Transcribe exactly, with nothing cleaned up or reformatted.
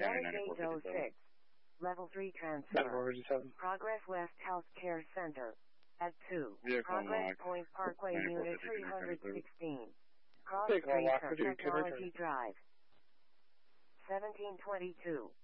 Navigate oh six. Level three transfer. ninety-four fifty-seven. Progress West Healthcare Center. At two. Vehicle Progress unlocked. Point Parkway Unit three sixteen. Cross Vehicle Street unlocked. of What do you- can I Technology Drive. seventeen twenty-two.